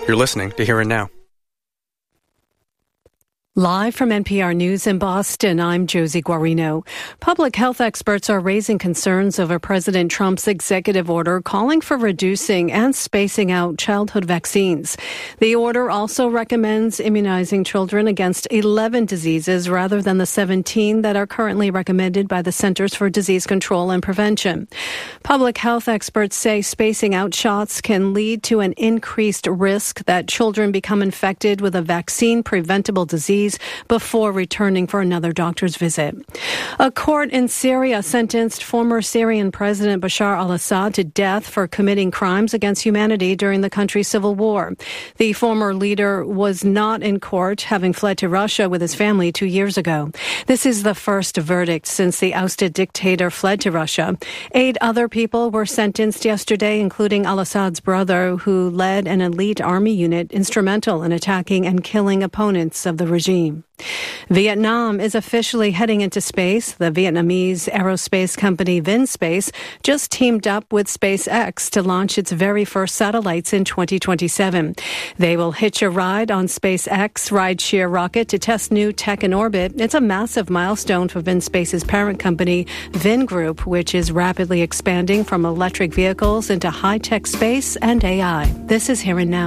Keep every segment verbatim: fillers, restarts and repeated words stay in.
You're listening to Here and Now. Live from N P R News in Boston, I'm Josie Guarino. Public health experts are raising concerns over President Trump's executive order calling for reducing and spacing out childhood vaccines. The order also recommends immunizing children against eleven diseases rather than the seventeen that are currently recommended by the Centers for Disease Control and Prevention. Public health experts say spacing out shots can lead to an increased risk that children become infected with a vaccine-preventable disease before returning for another doctor's visit. A court in Syria sentenced former Syrian President Bashar al-Assad to death for committing crimes against humanity during the country's civil war. The former leader was not in court, having fled to Russia with his family two years ago. This is the first verdict since the ousted dictator fled to Russia. Eight other people were sentenced yesterday, including al-Assad's brother, who led an elite army unit instrumental in attacking and killing opponents of the regime. Vietnam is officially heading into space. The Vietnamese aerospace company VinSpace just teamed up with SpaceX to launch its very first satellites in twenty twenty-seven. They will hitch a ride on SpaceX rideshare rocket to test new tech in orbit. It's a massive milestone for VinSpace's parent company, Vingroup, which is rapidly expanding from electric vehicles into high-tech space and A I. This is Here and Now.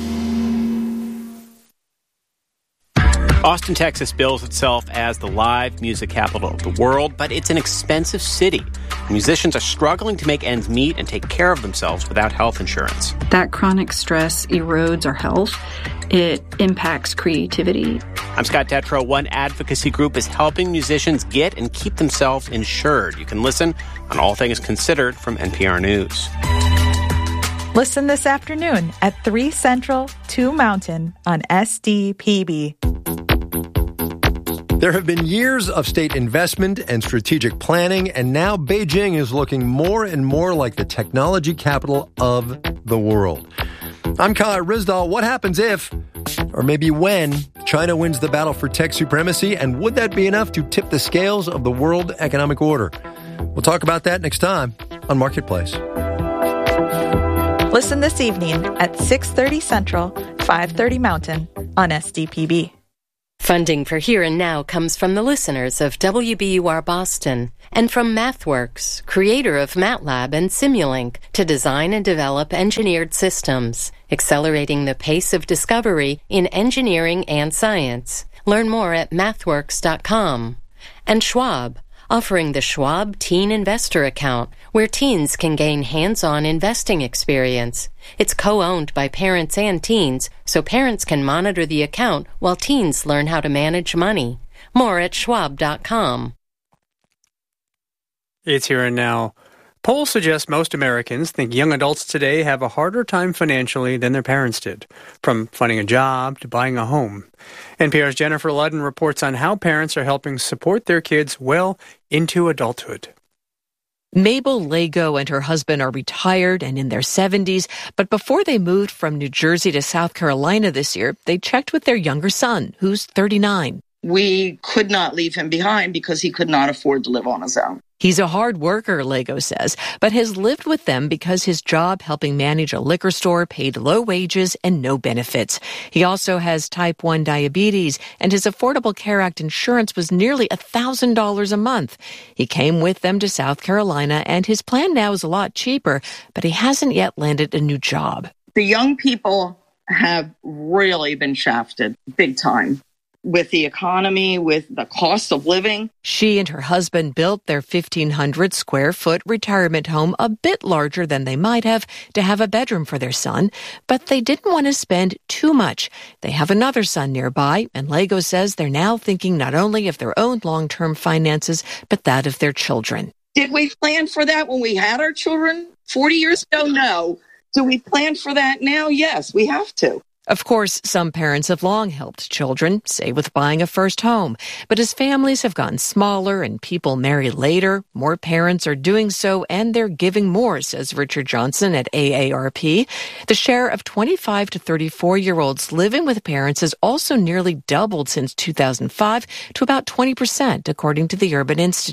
Austin, Texas bills itself as the live music capital of the world, but it's an expensive city. Musicians are struggling to make ends meet and take care of themselves without health insurance. That chronic stress erodes our health. It impacts creativity. I'm Scott Detrow. One advocacy group is helping musicians get and keep themselves insured. You can listen on All Things Considered from N P R News. Listen this afternoon at three Central, two Mountain on S D P B. There have been years of state investment and strategic planning, and now Beijing is looking more and more like the technology capital of the world. I'm Kyle Rizdal. What happens if, or maybe when, China wins the battle for tech supremacy, and would that be enough to tip the scales of the world economic order? We'll talk about that next time on Marketplace. Listen this evening at six thirty Central, five thirty Mountain on S D P B. Funding for Here and Now comes from the listeners of W B U R Boston and from MathWorks, creator of MATLAB and Simulink, to design and develop engineered systems, accelerating the pace of discovery in engineering and science. Learn more at mathworks dot com. And Schwab, offering the Schwab Teen Investor Account, where teens can gain hands-on investing experience. It's co-owned by parents and teens, so parents can monitor the account while teens learn how to manage money. More at schwab dot com. It's Here and Now. Polls suggest most Americans think young adults today have a harder time financially than their parents did, from finding a job to buying a home. N P R's Jennifer Ludden reports on how parents are helping support their kids well into adulthood. Mabel Lego and her husband are retired and in their seventies, but before they moved from New Jersey to South Carolina this year, they checked with their younger son, who's thirty-nine. We could not leave him behind because he could not afford to live on his own. He's a hard worker, Lego says, but has lived with them because his job helping manage a liquor store paid low wages and no benefits. He also has type one diabetes, and his Affordable Care Act insurance was nearly one thousand dollars a month. He came with them to South Carolina, and his plan now is a lot cheaper, but he hasn't yet landed a new job. The young people have really been shafted big time. With the economy, with the cost of living. She and her husband built their fifteen hundred square foot retirement home a bit larger than they might have to have a bedroom for their son, but they didn't want to spend too much. They have another son nearby, and Lego says they're now thinking not only of their own long-term finances, but that of their children. Did we plan for that when we had our children forty years ago? No. Do we plan for that now? Yes, we have to. Of course, some parents have long helped children, say with buying a first home. But as families have gotten smaller and people marry later, more parents are doing so and they're giving more, says Richard Johnson at A A R P. The share of twenty-five to thirty-four-year-olds living with parents has also nearly doubled since two thousand five to about twenty percent, according to the Urban Institute.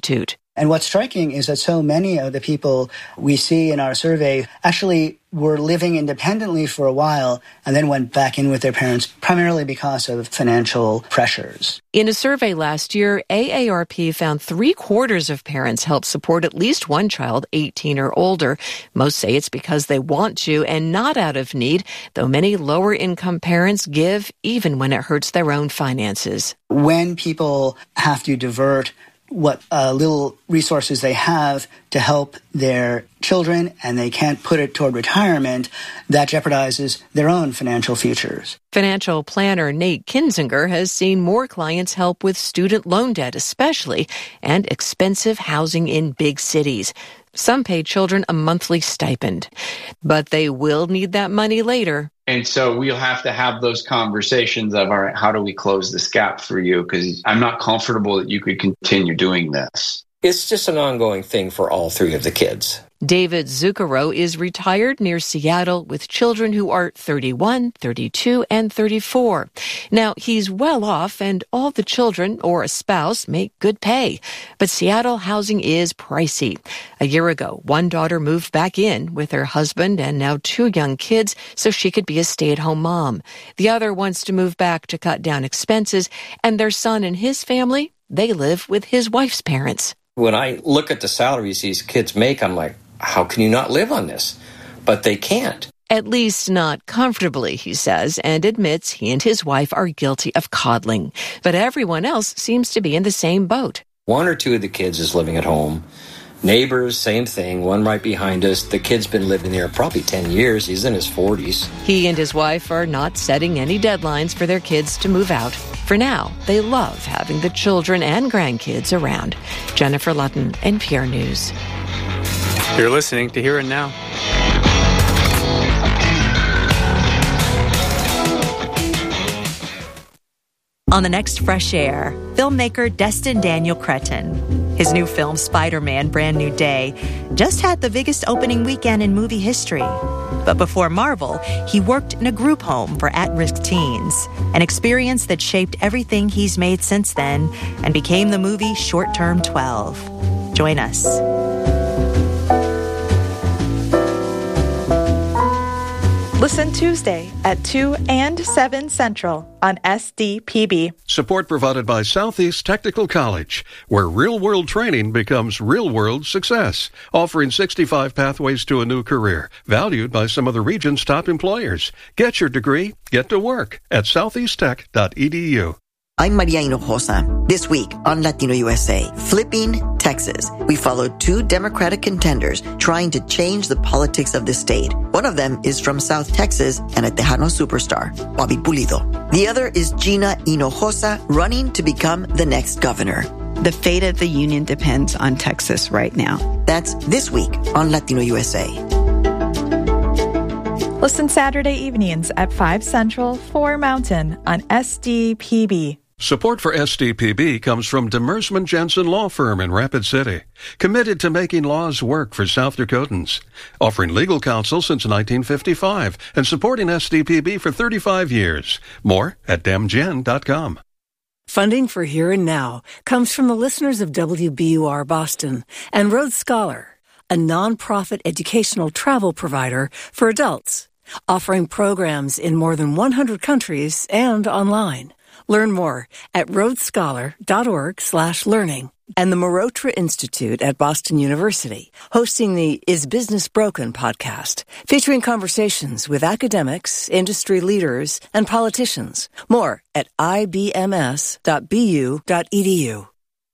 And what's striking is that so many of the people we see in our survey actually were living independently for a while and then went back in with their parents primarily because of financial pressures. In a survey last year, A A R P found three quarters of parents help support at least one child, eighteen or older. Most say it's because they want to and not out of need, though many lower-income parents give even when it hurts their own finances. When people have to divert what uh, little resources they have to help their children and they can't put it toward retirement, that jeopardizes their own financial futures. Financial planner Nate Kinzinger has seen more clients help with student loan debt especially, and expensive housing in big cities. Some pay children a monthly stipend, but they will need that money later. And so we'll have to have those conversations of, all right, how do we close this gap for you? Because I'm not comfortable that you could continue doing this. It's just an ongoing thing for all three of the kids. David Zucchero is retired near Seattle with children who are thirty-one, thirty-two, and thirty-four. Now, he's well off and all the children or a spouse make good pay. But Seattle housing is pricey. A year ago, one daughter moved back in with her husband and now two young kids so she could be a stay-at-home mom. The other wants to move back to cut down expenses, and their son and his family, they live with his wife's parents. When I look at the salaries these kids make, I'm like, how can you not live on this? But they can't. At least not comfortably, he says, and admits he and his wife are guilty of coddling. But everyone else seems to be in the same boat. One or two of the kids is living at home. Neighbors, same thing, one right behind us. The kid's been living there probably ten years. He's in his forties. He and his wife are not setting any deadlines for their kids to move out. For now, they love having the children and grandkids around. Jennifer Lutton, N P R News. You're listening to Here and Now. On the next Fresh Air, filmmaker Destin Daniel Cretton. His new film, Spider-Man: Brand New Day, just had the biggest opening weekend in movie history. But before Marvel, he worked in a group home for at-risk teens, an experience that shaped everything he's made since then and became the movie Short Term twelve. Join us. Listen Tuesday at two and seven Central on S D P B. Support provided by Southeast Technical College, where real-world training becomes real-world success, offering sixty-five pathways to a new career, valued by some of the region's top employers. Get your degree, get to work at southeast tech dot e d u. I'm Maria Hinojosa. This week on Latino U S A, flipping Texas. We followed two Democratic contenders trying to change the politics of the state. One of them is from South Texas and a Tejano superstar, Bobby Pulido. The other is Gina Hinojosa, running to become the next governor. The fate of the union depends on Texas right now. That's this week on Latino U S A. Listen Saturday evenings at five Central, four Mountain on S D P B. Support for S D P B comes from Demersman Jensen Law Firm in Rapid City, committed to making laws work for South Dakotans, offering legal counsel since nineteen fifty-five and supporting S D P B for thirty-five years. More at demgen dot com. Funding for Here and Now comes from the listeners of W B U R Boston and Road Scholar, a nonprofit educational travel provider for adults, offering programs in more than one hundred countries and online. Learn more at roadscholar.org slash learning. And the Marotra Institute at Boston University, hosting the Is Business Broken podcast, featuring conversations with academics, industry leaders, and politicians. More at i b m s dot b u dot e d u.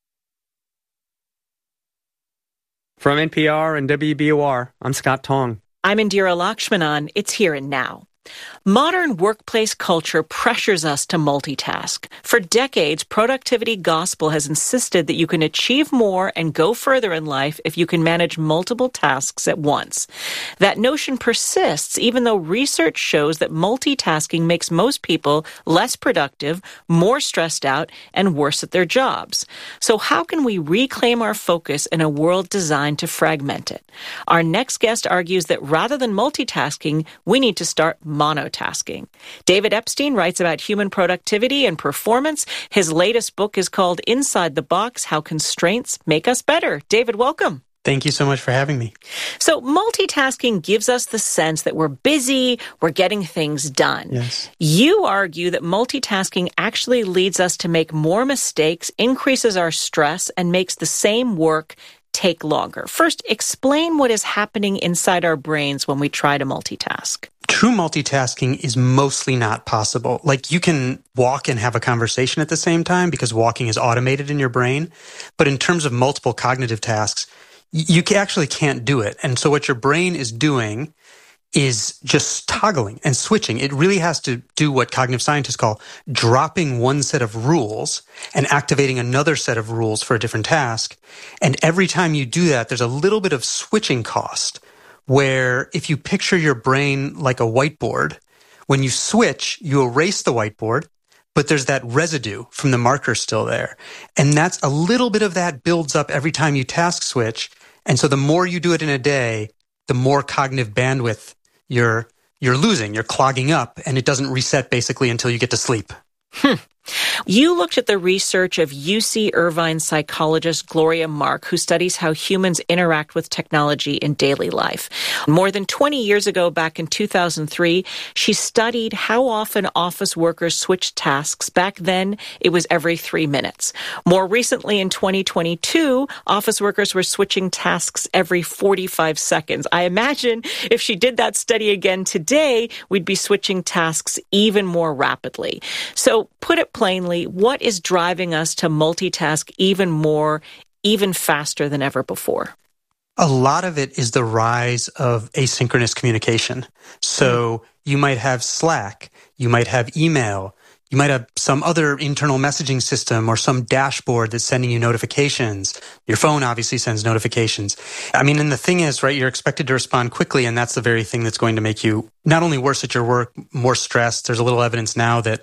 From N P R and W B U R, I'm Scott Tong. I'm Indira Lakshmanan. It's Here and Now. Modern workplace culture pressures us to multitask. For decades, productivity gospel has insisted that you can achieve more and go further in life if you can manage multiple tasks at once. That notion persists even though research shows that multitasking makes most people less productive, more stressed out, and worse at their jobs. So how can we reclaim our focus in a world designed to fragment it? Our next guest argues that rather than multitasking, we need to start monotasking. multitasking. David Epstein writes about human productivity and performance. His latest book is called Inside the Box: How Constraints Make Us Better. David, welcome. Thank you so much for having me. So multitasking gives us the sense that we're busy, we're getting things done. Yes. You argue that multitasking actually leads us to make more mistakes, increases our stress, and makes the same work take longer. First, explain what is happening inside our brains when we try to multitask. True multitasking is mostly not possible. Like, you can walk and have a conversation at the same time because walking is automated in your brain. But in terms of multiple cognitive tasks, you actually can't do it. And so what your brain is doing is just toggling and switching. It really has to do what cognitive scientists call dropping one set of rules and activating another set of rules for a different task. And every time you do that, there's a little bit of switching cost, where if you picture your brain like a whiteboard, when you switch, you erase the whiteboard, but there's that residue from the marker still there. And that's a little bit of that builds up every time you task switch. And so the more you do it in a day, the more cognitive bandwidth you're you're losing, you're clogging up, and it doesn't reset basically until you get to sleep. Hmm. You looked at the research of U C Irvine psychologist Gloria Mark, who studies how humans interact with technology in daily life. More than twenty years ago, back in two thousand three, she studied how often office workers switched tasks. Back then, it was every three minutes. More recently, in twenty twenty-two, office workers were switching tasks every forty-five seconds. I imagine if she did that study again today, we'd be switching tasks even more rapidly. So, put it plainly, what is driving us to multitask even more, even faster than ever before? A lot of it is the rise of asynchronous communication. So mm. you might have Slack, you might have email, you might have some other internal messaging system or some dashboard that's sending you notifications. Your phone obviously sends notifications. I mean, and the thing is, right, you're expected to respond quickly, and that's the very thing that's going to make you not only worse at your work, more stressed. There's a little evidence now that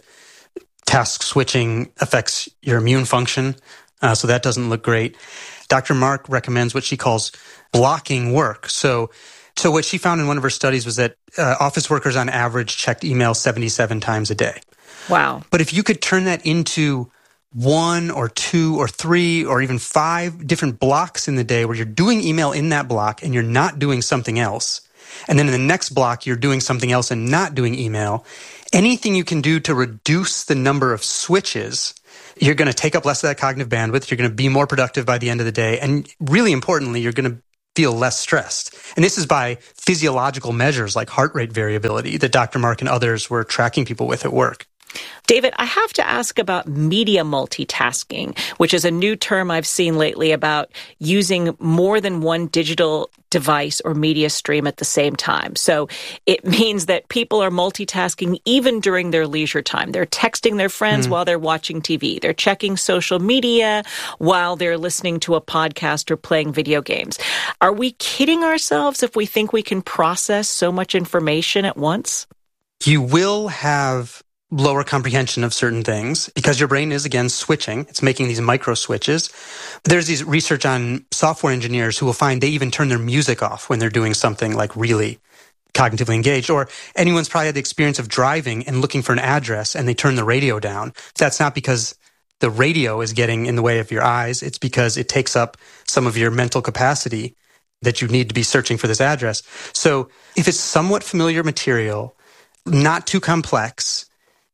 task switching affects your immune function, uh, so that doesn't look great. Doctor Mark recommends what she calls blocking work. So, so what she found in one of her studies was that uh, office workers on average checked email seventy-seven times a day. Wow. But if you could turn that into one or two or three or even five different blocks in the day where you're doing email in that block and you're not doing something else, and then in the next block you're doing something else and not doing email, anything you can do to reduce the number of switches, you're going to take up less of that cognitive bandwidth. You're going to be more productive by the end of the day. And really importantly, you're going to feel less stressed. And this is by physiological measures like heart rate variability that Doctor Mark and others were tracking people with at work. David, I have to ask about media multitasking, which is a new term I've seen lately about using more than one digital device or media stream at the same time. So it means that people are multitasking even during their leisure time. They're texting their friends mm. while they're watching T V. They're checking social media while they're listening to a podcast or playing video games. Are we kidding ourselves if we think we can process so much information at once? You will have lower comprehension of certain things because your brain is, again, switching. It's making these micro switches. There's these research on software engineers who will find they even turn their music off when they're doing something like really cognitively engaged. Or anyone's probably had the experience of driving and looking for an address and they turn the radio down. That's not because the radio is getting in the way of your eyes. It's because it takes up some of your mental capacity that you need to be searching for this address. So if it's somewhat familiar material, not too complex,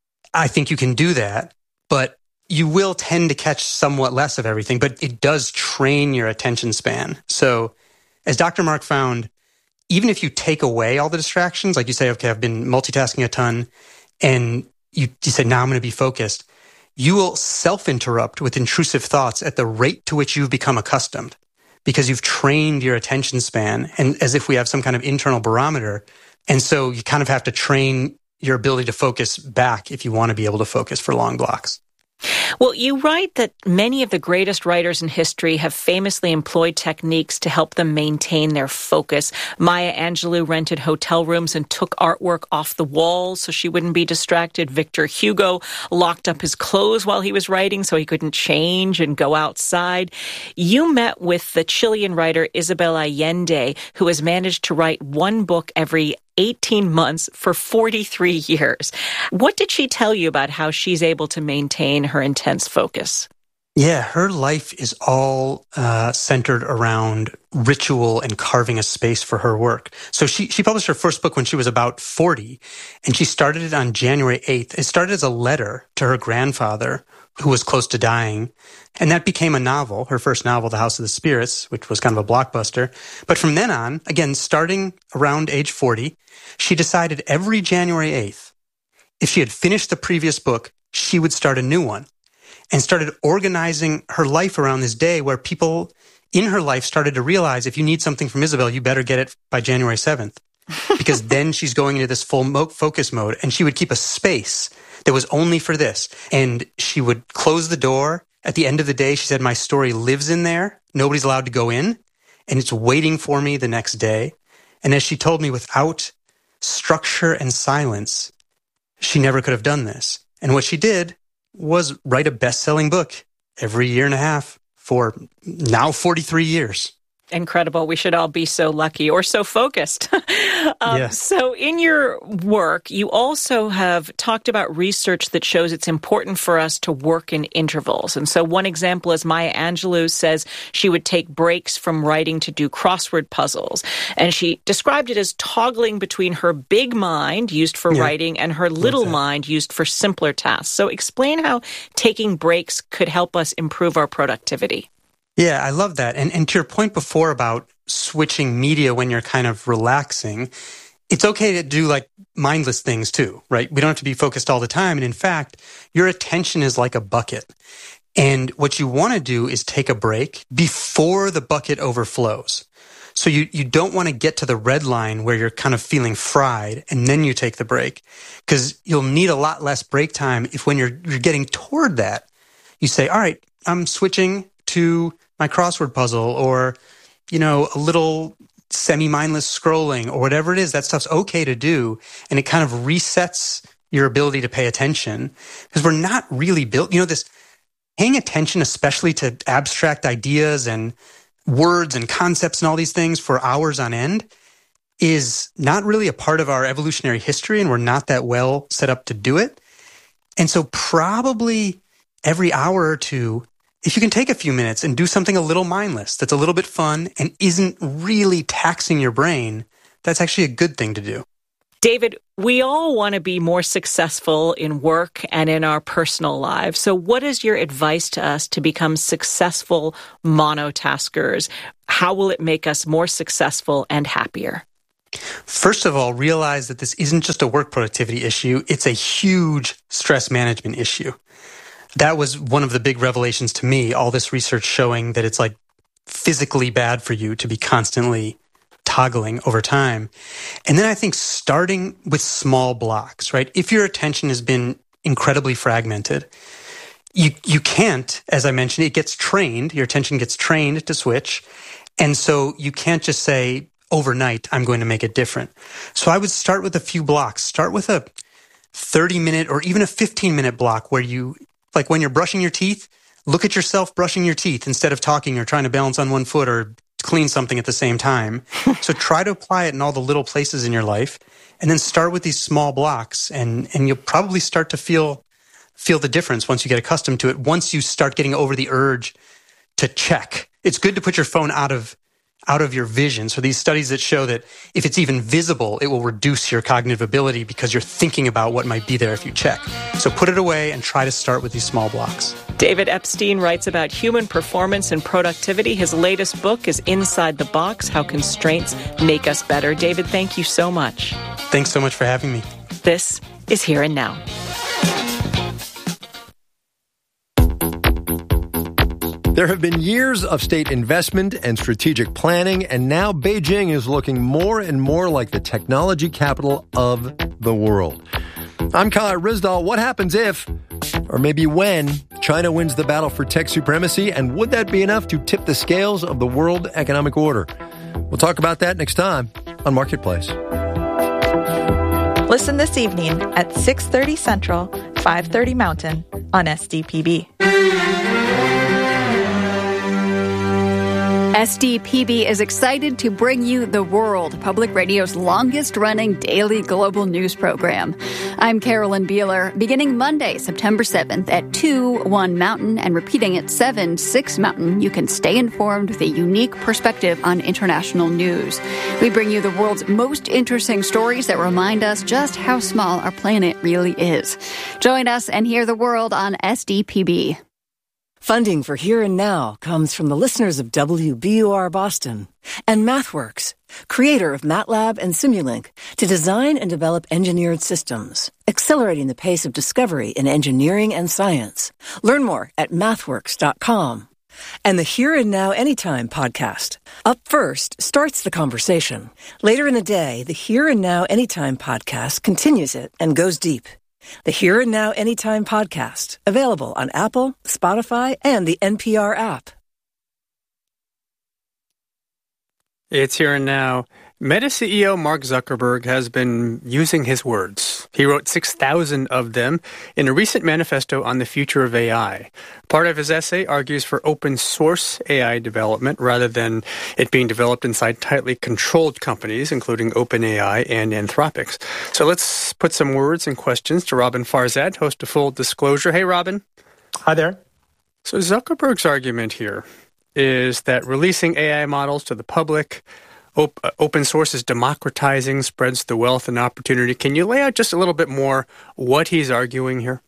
I think you can do that, but you will tend to catch somewhat less of everything, but it does train your attention span. So as Doctor Mark found, even if you take away all the distractions, like you say, okay, I've been multitasking a ton, and you, you said, now I'm going to be focused, you will self-interrupt with intrusive thoughts at the rate to which you've become accustomed because you've trained your attention span, and as if we have some kind of internal barometer. And so you kind of have to train your ability to focus back if you want to be able to focus for long blocks. Well, you write that many of the greatest writers in history have famously employed techniques to help them maintain their focus. Maya Angelou rented hotel rooms and took artwork off the walls so she wouldn't be distracted. Victor Hugo locked up his clothes while he was writing so he couldn't change and go outside. You met with the Chilean writer Isabel Allende, who has managed to write one book every eighteen months for forty-three years. What did she tell you about how she's able to maintain her intense focus? Yeah, her life is all uh, centered around ritual and carving a space for her work. So she, she published her first book when she was about forty, and she started it on January eighth. It started as a letter to her grandfather, who was close to dying, and that became a novel, her first novel, The House of the Spirits, which was kind of a blockbuster. But from then on, again, starting around age forty, she decided every January eighth, if she had finished the previous book, she would start a new one. And started organizing her life around this day where people in her life started to realize if you need something from Isabel, you better get it by January seventh. Because then she's going into this full mo- focus mode. And she would keep a space that was only for this. And she would close the door. At the end of the day, she said, my story lives in there. Nobody's allowed to go in. And it's waiting for me the next day. And as she told me, without structure and silence, she never could have done this. And what she did was write a best-selling book every year and a half for now forty-three years. Incredible. We should all be so lucky or so focused. um, yes. So in your work, you also have talked about research that shows it's important for us to work in intervals. And so one example is Maya Angelou says she would take breaks from writing to do crossword puzzles. And she described it as toggling between her big mind used for yeah. writing and her little mind used for simpler tasks. So explain how taking breaks could help us improve our productivity. Yeah, I love that. And and to your point before about switching media when you're kind of relaxing, it's okay to do like mindless things too, right? We don't have to be focused all the time. And in fact, your attention is like a bucket. And what you want to do is take a break before the bucket overflows. So you, you don't want to get to the red line where you're kind of feeling fried and then you take the break, because you'll need a lot less break time if when you're you're getting toward that, you say, all right, I'm switching to my crossword puzzle, or, you know, a little semi-mindless scrolling, or whatever it is. That stuff's okay to do, and it kind of resets your ability to pay attention, because we're not really built, you know, this paying attention, especially to abstract ideas and words and concepts and all these things for hours on end, is not really a part of our evolutionary history, and we're not that well set up to do it. And so probably every hour or two, if you can take a few minutes and do something a little mindless, that's a little bit fun and isn't really taxing your brain, that's actually a good thing to do. David, we all want to be more successful in work and in our personal lives. So what is your advice to us to become successful monotaskers? How will it make us more successful and happier? First of all, realize that this isn't just a work productivity issue. It's a huge stress management issue. That was one of the big revelations to me, all this research showing that it's like physically bad for you to be constantly toggling over time. And then I think starting with small blocks, right? If your attention has been incredibly fragmented, you you can't, as I mentioned, it gets trained, your attention gets trained to switch. And so you can't just say overnight, I'm going to make it different. So I would start with a few blocks. Start with a thirty minute or even a fifteen minute block where you, like when you're brushing your teeth, look at yourself brushing your teeth instead of talking or trying to balance on one foot or clean something at the same time. So try to apply it in all the little places in your life, and then start with these small blocks, and, and you'll probably start to feel feel the difference once you get accustomed to it. Once you start getting over the urge to check, it's good to put your phone out of out of your vision. So these studies that show that if it's even visible, it will reduce your cognitive ability because you're thinking about what might be there if you check. So put it away and try to start with these small blocks. David Epstein writes about human performance and productivity. His latest book is Inside the Box: How Constraints Make Us Better. David, thank you so much. Thanks so much for having me. This is Here and Now. There have been years of state investment and strategic planning, and now Beijing is looking more and more like the technology capital of the world. I'm Kai Rizdal. What happens if, or maybe when, China wins the battle for tech supremacy, and would that be enough to tip the scales of the world economic order? We'll talk about that next time on Marketplace. Listen this evening at six thirty Central, five thirty Mountain on S D P B. S D P B is excited to bring you The World, Public Radio's longest-running daily global news program. I'm Carolyn Beeler. Beginning Monday, September seventh at two, one Mountain, and repeating at seven, six Mountain, you can stay informed with a unique perspective on international news. We bring you the world's most interesting stories that remind us just how small our planet really is. Join us and hear the world on S D P B. Funding for Here and Now comes from the listeners of W B U R Boston and MathWorks, creator of MATLAB and Simulink, to design and develop engineered systems, accelerating the pace of discovery in engineering and science. Learn more at mathworks dot com. And the Here and Now Anytime podcast. Up First starts the conversation. Later in the day, the Here and Now Anytime podcast continues it and goes deep. The Here and Now Anytime podcast, available on Apple, Spotify, and the N P R app. It's Here and Now. Meta C E O Mark Zuckerberg has been using his words. He wrote six thousand of them in a recent manifesto on the future of A I. Part of his essay argues for open source A I development rather than it being developed inside tightly controlled companies, including OpenAI and Anthropic. So let's put some words and questions to Robin Farzad, host of Full Disclosure. Hey, Robin. Hi there. So Zuckerberg's argument here is that releasing A I models to the public, op- open source is democratizing, spreads the wealth and opportunity. Can you lay out just a little bit more what he's arguing here?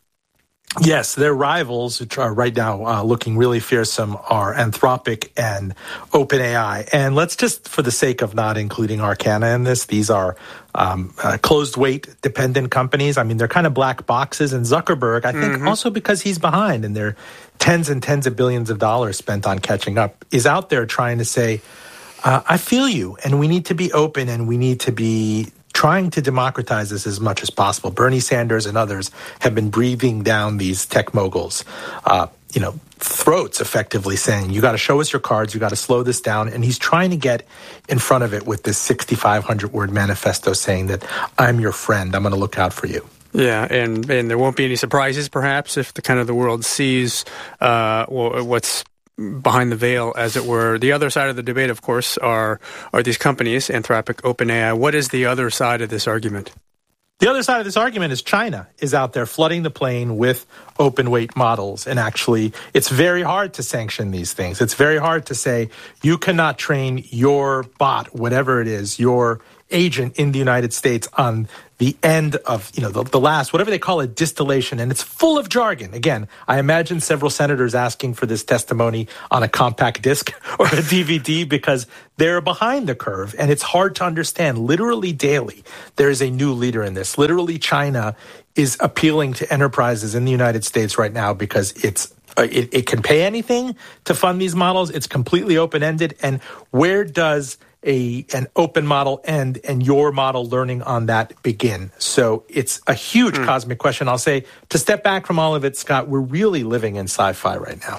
Yes, their rivals, which are right now uh, looking really fearsome, are Anthropic and OpenAI. And let's just, for the sake of not including Arcana in this, these are um, uh, closed-weight dependent companies. I mean, they're kind of black boxes. And Zuckerberg, I think, mm-hmm. also because he's behind and there are tens and tens of billions of dollars spent on catching up, is out there trying to say, uh, I feel you, and we need to be open, and we need to be trying to democratize this as much as possible. Bernie Sanders and others have been breathing down these tech moguls, uh, you know, throats, effectively saying, you got to show us your cards, you got to slow this down. And he's trying to get in front of it with this sixty-five hundred word manifesto saying that I'm your friend, I'm going to look out for you. Yeah, and, and there won't be any surprises, perhaps, if the kind of the world sees uh, what's behind the veil, as it were. The other side of the debate, of course, are are these companies, Anthropic, OpenAI. What is the other side of this argument? The other side of this argument is China is out there flooding the plane with open weight models. And actually, it's very hard to sanction these things. It's very hard to say, you cannot train your bot, whatever it is, your agent in the United States on the end of, you know, the, the last, whatever they call it, distillation. And it's full of jargon. Again, I imagine several senators asking for this testimony on a compact disc or a D V D because they're behind the curve and it's hard to understand. Literally daily, there is a new leader in this. Literally, China is appealing to enterprises in the United States right now because it's uh, it, it can pay anything to fund these models. It's completely open-ended. And where does a an open model end and your model learning on that begin? So it's a huge mm. cosmic question. I'll say, to step back from all of it, Scott, we're really living in sci-fi right now.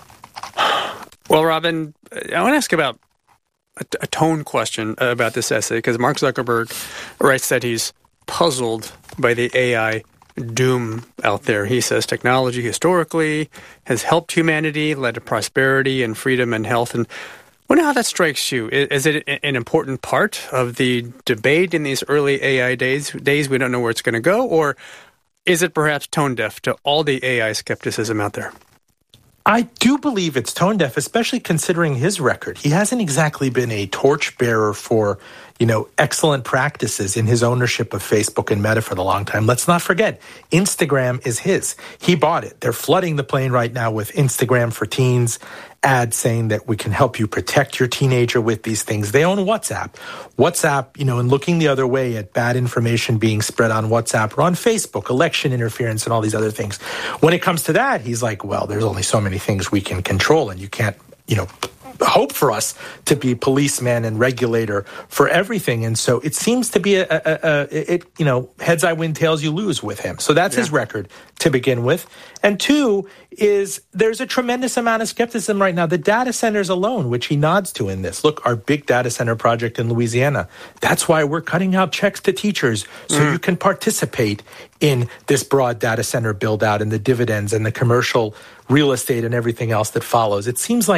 Well, Robin, I want to ask about a, a tone question about this essay, because Mark Zuckerberg writes that he's puzzled by the A I doom out there. He says technology historically has helped humanity, led to prosperity and freedom and health. And I wonder how that strikes you. Is it an important part of the debate in these early A I days? Days we don't know where it's going to go, or is it perhaps tone deaf to all the A I skepticism out there? I do believe it's tone deaf, especially considering his record. He hasn't exactly been a torchbearer for, you know, excellent practices in his ownership of Facebook and Meta for the long time. Let's not forget, Instagram is his. He bought it. They're flooding the plane right now with Instagram for Teens ads saying that we can help you protect your teenager with these things. They own WhatsApp. WhatsApp, you know, and looking the other way at bad information being spread on WhatsApp or on Facebook, election interference and all these other things. When it comes to that, he's like, well, there's only so many things we can control and you can't, you know, hope for us to be policeman and regulator for everything. And so it seems to be a, a, a it, you know, heads I win, tails you lose with him. So that's yeah. his record to begin with. And two is there's a tremendous amount of skepticism right now. The data centers alone, which he nods to in this. Look, our big data center project in Louisiana. That's why we're cutting out checks to teachers so mm. you can participate in this broad data center build out and the dividends and the commercial real estate and everything else that follows. It seems like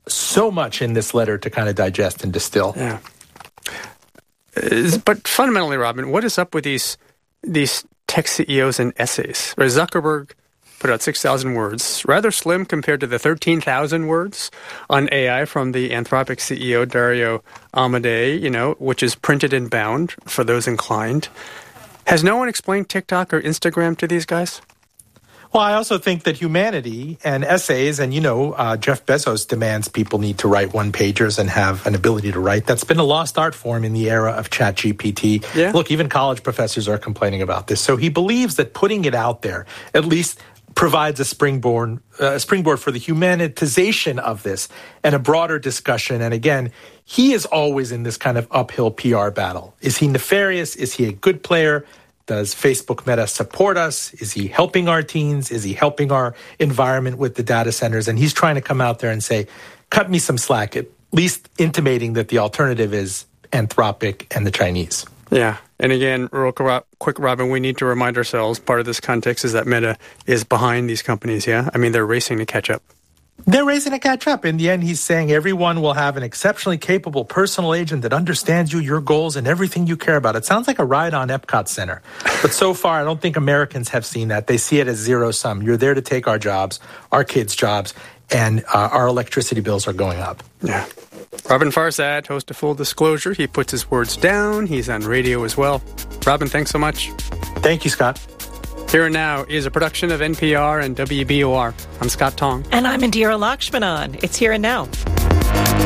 so much in this letter to kind of digest and distill. Yeah. Uh, but fundamentally, Robin, what is up with these these tech C E Os and essays? Where Zuckerberg put out six thousand words, rather slim compared to the thirteen thousand words on A I from the Anthropic C E O, Dario Amodei, you know, which is printed and bound for those inclined. Has no one explained TikTok or Instagram to these guys? Well, I also think that humanity and essays, and, you know, uh, Jeff Bezos demands people need to write one-pagers and have an ability to write. That's been a lost art form in the era of ChatGPT. Yeah. Look, even college professors are complaining about this. So he believes that putting it out there at least provides a springboard, uh, springboard for the humanitization of this and a broader discussion. And again, he is always in this kind of uphill P R battle. Is he nefarious? Is he a good player? Does Facebook Meta support us? Is he helping our teens? Is he helping our environment with the data centers? And he's trying to come out there and say, cut me some slack, at least intimating that the alternative is Anthropic and the Chinese. Yeah. And again, real quick, Robin, we need to remind ourselves, part of this context is that Meta is behind these companies, yeah? I mean, they're racing to catch up. They're racing to catch up. In the end, he's saying everyone will have an exceptionally capable personal agent that understands you, your goals, and everything you care about. It sounds like a ride on Epcot Center. But so far, I don't think Americans have seen that. They see it as zero-sum. You're there to take our jobs, our kids' jobs, and uh, our electricity bills are going up. Yeah. Robin Farzad, host of Full Disclosure. He puts his words down. He's on radio as well. Robin, thanks so much. Thank you, Scott. Here and Now is a production of N P R and W B O R. I'm Scott Tong. And I'm Indira Lakshmanan. It's Here and Now.